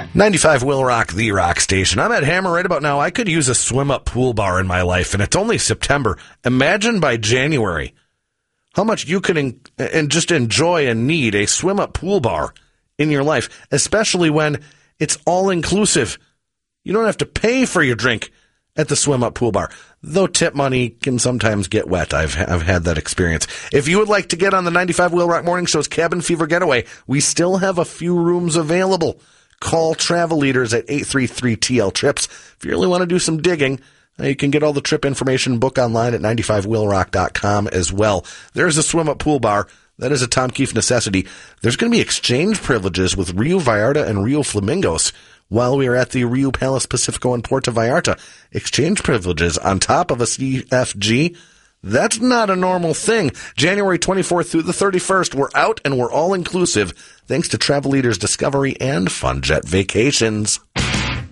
95 Will Rock, the rock station. I'm at Hammer right about now. I could use a swim-up pool bar in my life, and it's only September. Imagine by January how much you can just enjoy and need a swim-up pool bar in your life, especially when it's all-inclusive. You don't have to pay for your drink at the swim-up pool bar, though tip money can sometimes get wet. I've had that experience. If you would like to get on the 95 Will Rock Morning Show's Cabin Fever Getaway, we still have a few rooms available. Call Travel Leaders at 833-TL-TRIPS. If you really want to do some digging, you can get all the trip information, book online at 95willrock.com as well. There's a swim-up pool bar. That is a Tom Keefe necessity. There's going to be exchange privileges with Rio Vallarta and Rio Flamingos while we are at the Rio Palace Pacifico in Puerto Vallarta. Exchange privileges on top of a CFG. That's not a normal thing. January 24th through the 31st, we're out and we're all inclusive thanks to Travel Leaders Discovery and FunJet Vacations.